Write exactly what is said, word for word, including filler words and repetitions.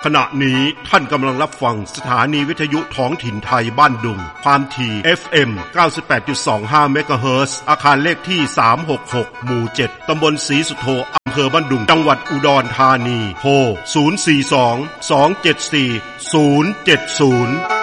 ขณะนี้ท่านกำลังรับฟังสถานีวิทยุท้องถิ่นไทยบ้านดุงความถี่ เอฟ เอ็ม เก้าสิบแปดจุดสองห้า เมกะเฮิรตซ์อาคารเลขที่สามหกหกหมู่เจ็ดตำบลศรีสุโธอำเภอบ้านดุงจังหวัดอุดรธานีโทรศูนย์ สี่ สอง สอง เจ็ด สี่ ศูนย์ เจ็ด ศูนย์